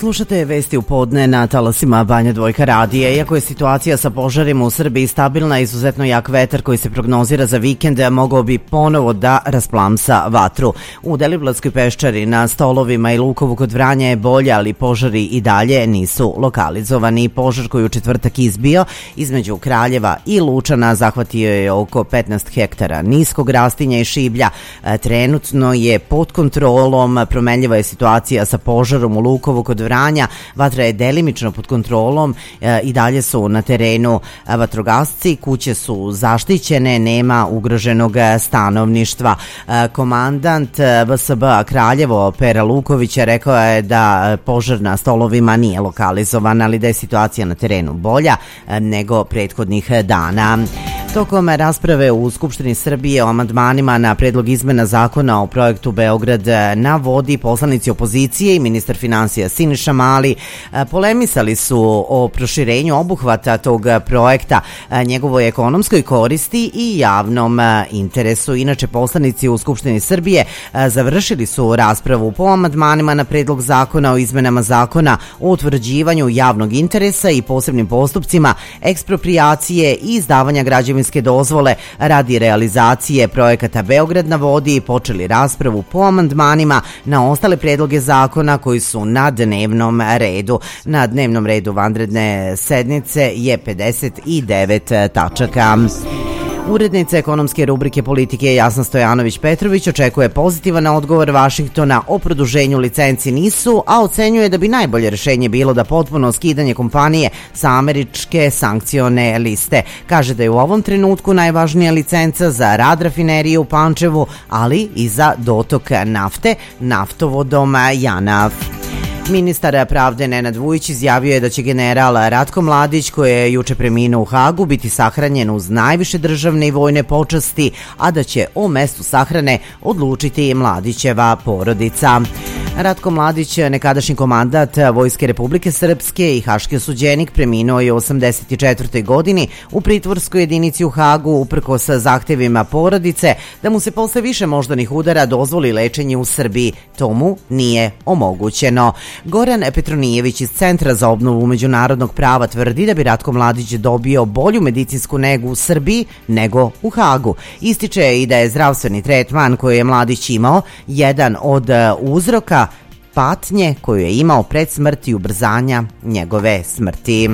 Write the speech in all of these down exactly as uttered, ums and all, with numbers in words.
Slušate vesti u podne na talasima Banja Dvojka radija. Iako je situacija sa požarima u Srbiji stabilna, izuzetno jak vetar koji se prognozira za vikend mogao bi ponovo da rasplamsa vatru. U Deliblatskoj peščari na Stolovima i Lukovu kod Vranja je bolje, ali požari i dalje nisu lokalizovani. Požar koji u četvrtak izbio između Kraljeva i Lučana zahvatio je oko petnaest hektara niskog rastinja i šiblja. Trenutno je pod kontrolom, promenljiva je situacija sa požarom u Lukovu kod Vranja. Vatra je delimično pod kontrolom, e, i dalje su na terenu vatrogasci, kuće su zaštićene, nema ugroženog stanovništva. E, komandant V S B Kraljevo Pera Luković rekao je da požar na Stolovima nije lokalizovan, ali da je situacija na terenu bolja e, nego prethodnih dana. Tokom rasprave u Skupštini Srbije o amandmanima na predlog izmena zakona o projektu Beograd na vodi, poslanici opozicije i ministar finansija Siniša Mali polemisali su o proširenju obuhvata tog projekta, njegovoj ekonomskoj koristi i javnom interesu. Inače, poslanici u Skupštini Srbije završili su raspravu po amandmanima na predlog zakona o izmenama zakona o utvrđivanju javnog interesa i posebnim postupcima eksproprijacije i izdavanja građevinske dozvole radi realizacije projekata Beograd na vodi i počeli raspravu po amandmanima na ostale predloge zakona koji su na dnevnom redu. Na dnevnom redu vanredne sednice je pedeset devet tačaka. Urednica ekonomske rubrike politike Jasna Stojanović-Petrović očekuje pozitivan odgovor Vašingtona o produženju licenci NIS-u, a ocenjuje da bi najbolje rešenje bilo da potpuno skidanje kompanije sa američke sankcione liste. Kaže da je u ovom trenutku najvažnija licenca za rad rafinerije u Pančevu, ali i za dotok nafte naftovodom JANAF. Ministar pravde Nenad Vujić izjavio je da će general Ratko Mladić, koji je juče preminuo u Hagu, biti sahranjen uz najviše državne i vojne počasti, a da će o mestu sahrane odlučiti Mladićeva porodica. Ratko Mladić, nekadašnji komandant Vojske Republike Srpske i haški osuđenik, preminuo je u osamdeset četvrtoj godini u pritvorskoj jedinici u Hagu uprkos zahtevima porodice da mu se posle više moždanih udara dozvoli lečenje u Srbiji. To mu nije omogućeno. Goran Petronijević iz Centra za obnovu međunarodnog prava tvrdi da bi Ratko Mladić dobio bolju medicinsku negu u Srbiji nego u Hagu. Ističe i da je zdravstveni tretman koji je Mladić imao jedan od uzroka patnje koju je imao pred smrti i ubrzanja njegove smrti.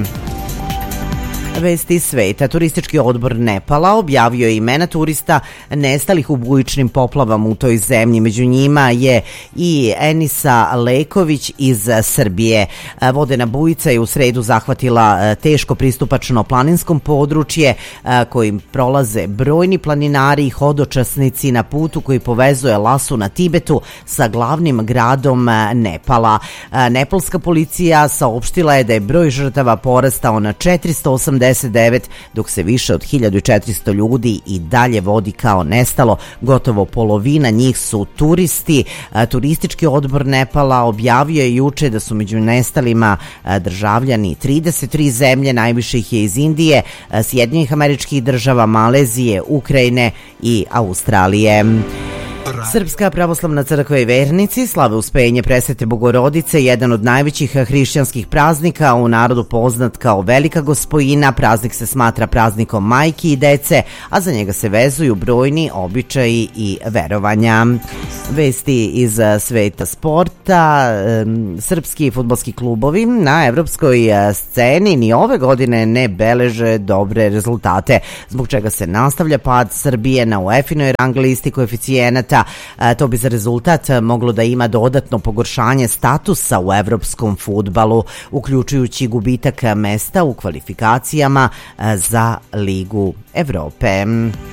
Vesti sveta. Turistički odbor Nepala objavio je imena turista nestalih u bujičnim poplavama u toj zemlji. Među njima je i Enisa Leković iz Srbije. Vodena bujica je u sredu zahvatila teško pristupačno planinskom područje kojim prolaze brojni planinari i hodočasnici na putu koji povezuje Lasu na Tibetu sa glavnim gradom Nepala. Nepalska policija saopštila je da je broj žrtava porastao na četiristo osamdeset devet, dok se više od hiljadu četiristo ljudi i dalje vodi kao nestalo. Gotovo polovina njih su turisti. Turistički odbor Nepala objavio je juče da su među nestalima državljani trideset tri zemlje, najviše ih je iz Indije, Sjedinjenih Američkih Država, Malezije, Ukrajine i Australije. Srpska pravoslavna crkva i vernici slave uspejenje Presvete Bogorodice, jedan od najvećih hrišćanskih praznika, u narodu poznat kao Velika Gospojina. Praznik se smatra praznikom majki i dece, a za njega se vezuju brojni običaji i verovanja. Vesti iz sveta sporta. Srpski fudbalski klubovi na evropskoj sceni ni ove godine ne beleže dobre rezultate, zbog čega se nastavlja pad Srbije na UEFA-inoj rang listi koeficijenata. To bi za rezultat moglo da ima dodatno pogoršanje statusa u evropskom fudbalu, uključujući gubitak mesta u kvalifikacijama za Ligu Evrope.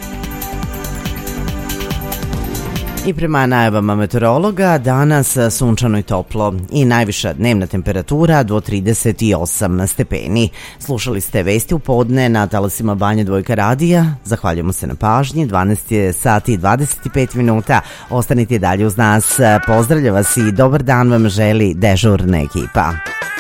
I prema najavama meteorologa, danas sunčano i toplo i najviša dnevna temperatura do trideset osam stepeni. Slušali ste vesti u podne na talasima Banja Dvojka radija. Zahvaljujemo se na pažnji. dvanaest je sati i dvadeset pet minuta. Ostanite dalje uz nas. Pozdravlja vas i dobar dan vam želi dežurna ekipa.